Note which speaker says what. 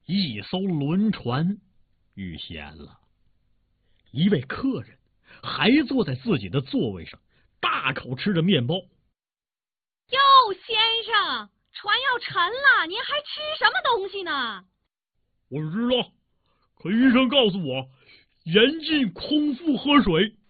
Speaker 1: 一艘轮船遇险了，一位客人还坐在自己的座位上，大口吃着面包。
Speaker 2: 哟，先生，船要沉了，您还吃什么东西呢？
Speaker 1: 我知道，可医生告诉我，严禁空腹喝水。